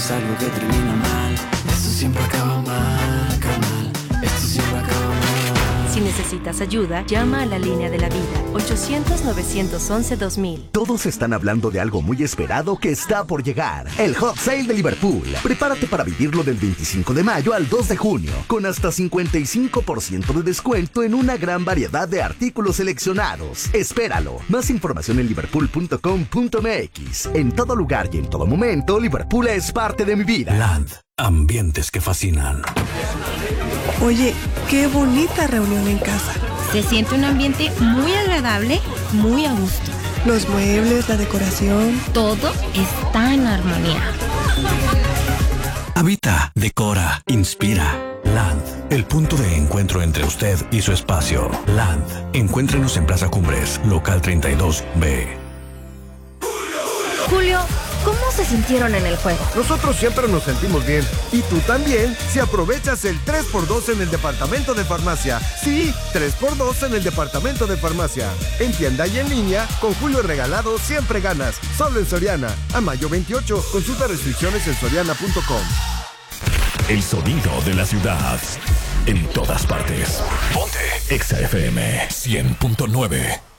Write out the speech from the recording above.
es algo que termina mal. Esto siempre acaba mal, carnal. Esto siempre acaba mal. Si necesitas ayuda, llama a la línea de la vida, 800-911-2000. Todos están hablando de algo muy esperado que está por llegar. El Hot Sale de Liverpool. Prepárate para vivirlo del 25 de mayo al 2 de junio, con hasta 55% de descuento en una gran variedad de artículos seleccionados. Espéralo. Más información en liverpool.com.mx. En todo lugar y en todo momento, Liverpool es parte de mi vida. Land. Ambientes que fascinan. Oye, qué bonita reunión en casa. Se siente un ambiente muy agradable, muy a gusto. Los muebles, la decoración. Todo está en armonía. Habita, decora, inspira. Land, el punto de encuentro entre usted y su espacio. Land, encuéntrenos en Plaza Cumbres, local 32B. Julio, ¿cómo se sintieron en el juego? Nosotros siempre nos sentimos bien. Y tú también, si aprovechas el 3x2 en el departamento de farmacia. Sí, 3x2 en el departamento de farmacia. En tienda y en línea, con Julio Regalado siempre ganas. Solo en Soriana. A mayo 28. Consulta restricciones en soriana.com. El sonido de la ciudad. En todas partes. Ponte Exa FM 100.9.